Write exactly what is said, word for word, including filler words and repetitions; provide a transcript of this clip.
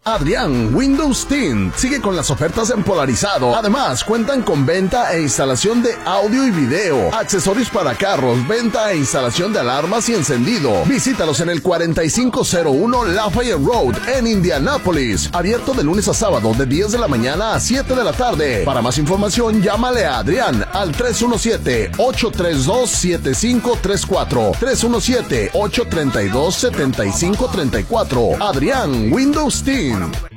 Adrián Windows Tint sigue con las ofertas en polarizado. Además, cuentan con venta e instalación de audio y video, accesorios para carros, venta e instalación de alarmas y encendido. Visítalos en el cuarenta y cinco cero uno Lafayette Road en Indianápolis. Abierto de lunes a sábado de diez de la mañana a siete de la tarde. Para más información, llámale a Adrián al tres uno siete, ocho tres dos, siete cinco tres cuatro. tres uno siete, ocho tres dos, siete cinco tres cuatro. Adrián Windows Team.